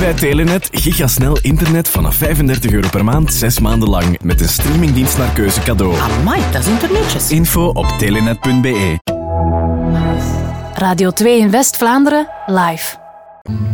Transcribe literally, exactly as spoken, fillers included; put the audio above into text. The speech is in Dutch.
bij Telenet gigasnel internet vanaf vijfendertig euro per maand, zes maanden lang. Met een streamingdienst naar keuze cadeau. Amai, dat is internetjes. Info op telenet punt be. Radio twee in West-Vlaanderen, live.